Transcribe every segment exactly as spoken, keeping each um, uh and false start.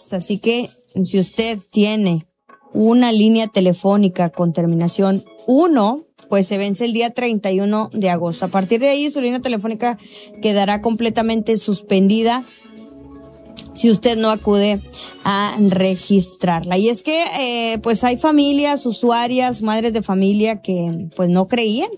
más. Así que si usted tiene una línea telefónica con terminación uno, pues se vence el día treinta y uno de agosto. A partir de ahí su línea telefónica quedará completamente suspendida si usted no acude a registrarla. Y es que eh, pues hay familias, usuarias, madres de familia que pues no creían.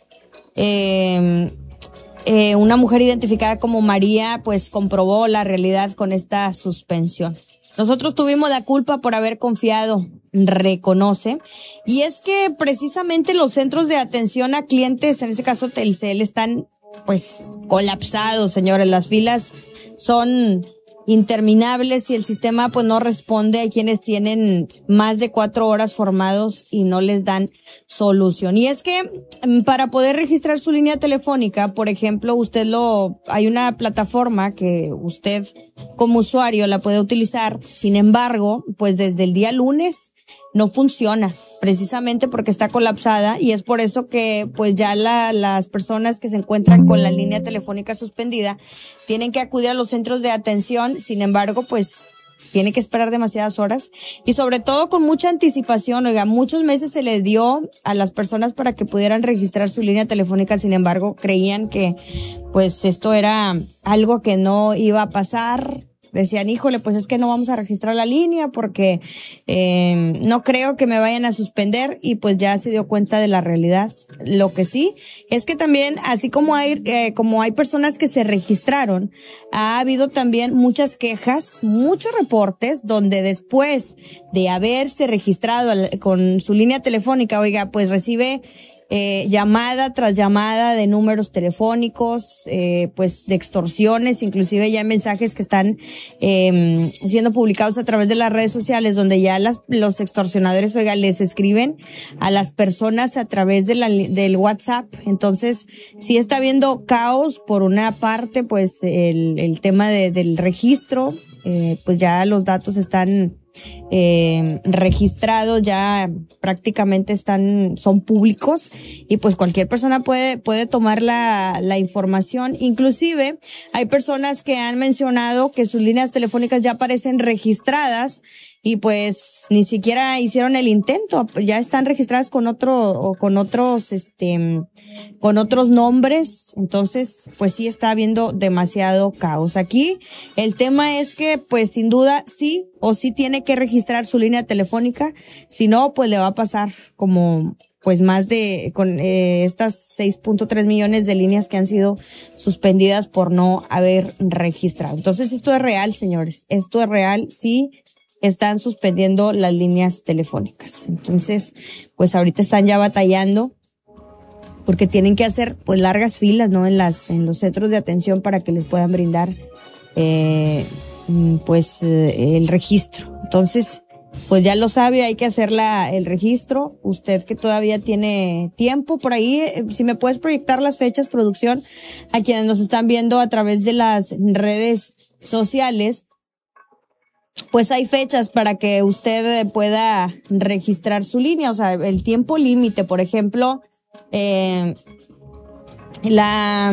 Eh, eh, una mujer identificada como María pues comprobó la realidad con esta suspensión. Nosotros tuvimos la culpa por haber confiado, reconoce. Y es que precisamente los centros de atención a clientes, en este caso Telcel, están pues colapsados, señores. Las filas son interminables y el sistema pues no responde a quienes tienen más de cuatro horas formados y no les dan solución. Y es que para poder registrar su línea telefónica, por ejemplo, usted lo, hay una plataforma que usted como usuario la puede utilizar. Sin embargo, pues desde el día lunes no funciona, precisamente porque está colapsada, y es por eso que pues ya la, las personas que se encuentran con la línea telefónica suspendida tienen que acudir a los centros de atención. Sin embargo, pues tiene que esperar demasiadas horas y sobre todo con mucha anticipación. Oiga, muchos meses se le dio a las personas para que pudieran registrar su línea telefónica. Sin embargo, creían que pues esto era algo que no iba a pasar. Decían, híjole, pues es que no vamos a registrar la línea porque eh, no creo que me vayan a suspender, y pues ya se dio cuenta de la realidad. Lo que sí es que también, así como hay eh, como hay personas que se registraron, ha habido también muchas quejas, muchos reportes donde después de haberse registrado con su línea telefónica, oiga, pues recibe Eh, llamada tras llamada de números telefónicos, eh, pues de extorsiones, inclusive ya mensajes que están eh, siendo publicados a través de las redes sociales, donde ya las, los extorsionadores, oiga, les escriben a las personas a través de la, del WhatsApp. Entonces, sí está habiendo caos. Por una parte, pues el, el tema de, del registro, eh, pues ya los datos están eh registrados, ya prácticamente están, son públicos, y pues cualquier persona puede, puede tomar la, la información. Inclusive hay personas que han mencionado que sus líneas telefónicas ya aparecen registradas y pues ni siquiera hicieron el intento, ya están registradas con otro, o con otros, este, con otros nombres. Entonces, pues sí está habiendo demasiado caos. Aquí el tema es que, pues sin duda, sí o sí tiene que registrar su línea telefónica. Si no, pues le va a pasar como, pues más de, con eh, estas seis punto tres millones de líneas que han sido suspendidas por no haber registrado. Entonces, esto es real, señores. Esto es real, sí. Están suspendiendo las líneas telefónicas. Entonces, pues ahorita están ya batallando porque tienen que hacer pues largas filas, ¿no? En las, en los centros de atención para que les puedan brindar, eh, pues, eh, el registro. Entonces, pues ya lo sabe, hay que hacer la, el registro. Usted que todavía tiene tiempo por ahí, eh, si me puedes proyectar las fechas, producción, a quienes nos están viendo a través de las redes sociales. Pues hay fechas para que usted pueda registrar su línea, o sea, el tiempo límite, por ejemplo, eh, la,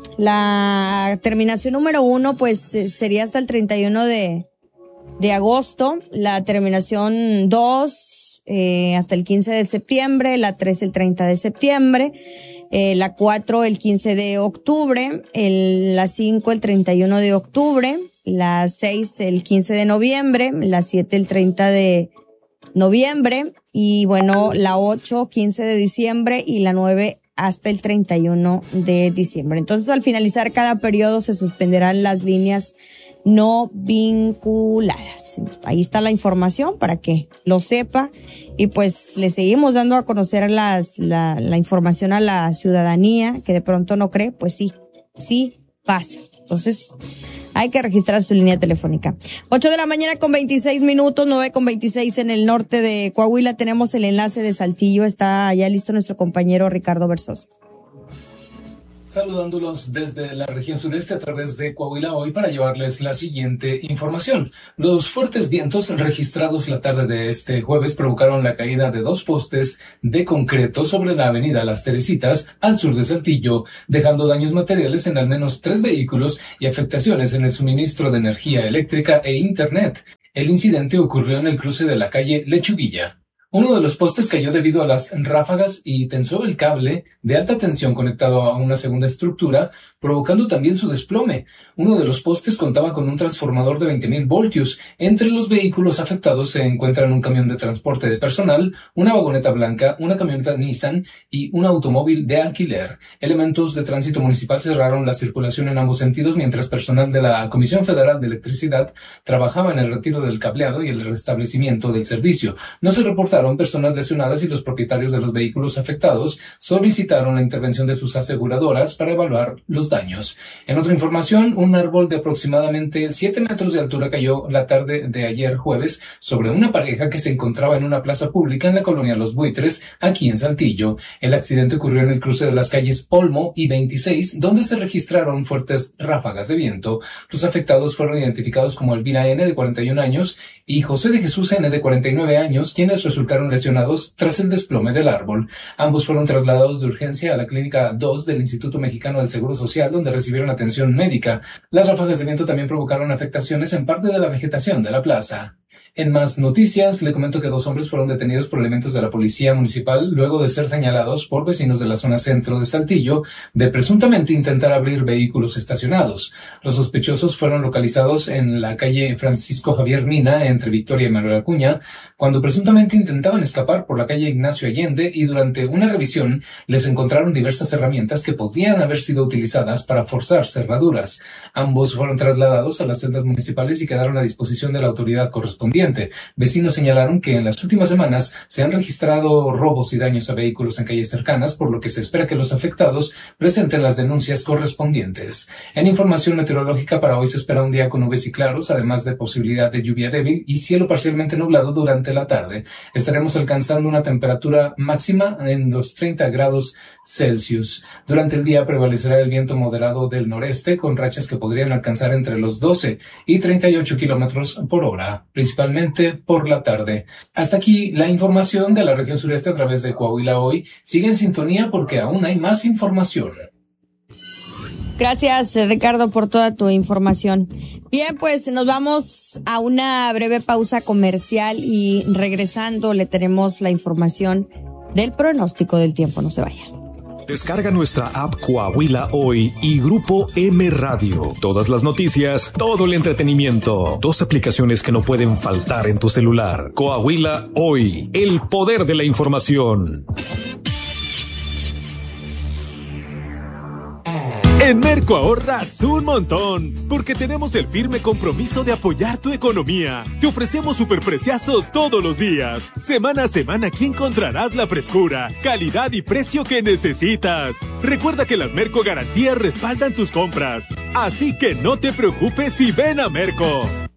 la terminación número uno, pues sería hasta el treinta y uno de, de agosto, la terminación dos, eh, hasta el quince de septiembre, la tres el treinta de septiembre, eh, la cuatro el quince de octubre, el, la cinco el treinta y uno de octubre, la seis el quince de noviembre, la siete el treinta de noviembre, y bueno, la ocho quince de diciembre, y la nueve hasta el treinta y uno de diciembre. Entonces, al finalizar cada periodo se suspenderán las líneas no vinculadas. Ahí está la información para que lo sepa, y pues le seguimos dando a conocer las, la, la información a la ciudadanía que de pronto no cree. Pues sí, sí pasa. Entonces, hay que registrar su línea telefónica. Ocho de la mañana con veintiséis minutos, nueve con veintiséis en el norte de Coahuila. Tenemos el enlace de Saltillo. Está ya listo nuestro compañero Ricardo Versosa. Saludándolos desde la región sureste a través de Coahuila Hoy para llevarles la siguiente información. Los fuertes vientos registrados la tarde de este jueves provocaron la caída de dos postes de concreto sobre la avenida Las Teresitas al sur de Saltillo, dejando daños materiales en al menos tres vehículos y afectaciones en el suministro de energía eléctrica e internet. El incidente ocurrió en el cruce de la calle Lechuguilla. Uno de los postes cayó debido a las ráfagas y tensó el cable de alta tensión conectado a una segunda estructura, provocando también su desplome. Uno de los postes contaba con un transformador de veinte mil voltios. Entre los vehículos afectados se encuentran un camión de transporte de personal, una vagoneta blanca, una camioneta Nissan y un automóvil de alquiler. Elementos de tránsito municipal cerraron la circulación en ambos sentidos mientras personal de la Comisión Federal de Electricidad trabajaba en el retiro del cableado y el restablecimiento del servicio. No se reportaron personas lesionadas y los propietarios de los vehículos afectados solicitaron la intervención de sus aseguradoras para evaluar los daños. En otra información, un árbol de aproximadamente siete metros de altura cayó la tarde de ayer jueves sobre una pareja que se encontraba en una plaza pública en la colonia Los Buitres, aquí en Saltillo. El accidente ocurrió en el cruce de las calles Olmo y veintiséis, donde se registraron fuertes ráfagas de viento. Los afectados fueron identificados como Elvira N., de cuarenta y un años, y José de Jesús N., de cuarenta y nueve años, quienes resultaron lesionados tras el desplome del árbol. Ambos fueron trasladados de urgencia a la Clínica dos del Instituto Mexicano del Seguro Social, donde recibieron atención médica. Las ráfagas de viento también provocaron afectaciones en parte de la vegetación de la plaza. En más noticias, le comento que dos hombres fueron detenidos por elementos de la policía municipal luego de ser señalados por vecinos de la zona centro de Saltillo de presuntamente intentar abrir vehículos estacionados. Los sospechosos fueron localizados en la calle Francisco Javier Mina, entre Victoria y Manuel Acuña, cuando presuntamente intentaban escapar por la calle Ignacio Allende, y durante una revisión les encontraron diversas herramientas que podrían haber sido utilizadas para forzar cerraduras. Ambos fueron trasladados a las celdas municipales y quedaron a disposición de la autoridad correspondiente. Vecinos señalaron que en las últimas semanas se han registrado robos y daños a vehículos en calles cercanas, por lo que se espera que los afectados presenten las denuncias correspondientes. En información meteorológica, para hoy se espera un día con nubes y claros, además de posibilidad de lluvia débil y cielo parcialmente nublado durante la tarde. Estaremos alcanzando una temperatura máxima en los treinta grados Celsius. Durante el día prevalecerá el viento moderado del noreste, con rachas que podrían alcanzar entre los doce y treinta y ocho kilómetros por hora, principalmente por la tarde. Hasta aquí la información de la región sureste a través de Coahuila Hoy. Sigue en sintonía porque aún hay más información. Gracias, Ricardo, por toda tu información. Bien, pues nos vamos a una breve pausa comercial y regresando le tenemos la información del pronóstico del tiempo. No se vaya. Descarga nuestra app Coahuila Hoy y Grupo M Radio. Todas las noticias, todo el entretenimiento. Dos aplicaciones que no pueden faltar en tu celular. Coahuila Hoy, el poder de la información. En Merco ahorras un montón, porque tenemos el firme compromiso de apoyar tu economía. Te ofrecemos superpreciazos todos los días. Semana a semana aquí encontrarás la frescura, calidad y precio que necesitas. Recuerda que las Merco Garantías respaldan tus compras. Así que no te preocupes y ven a Merco.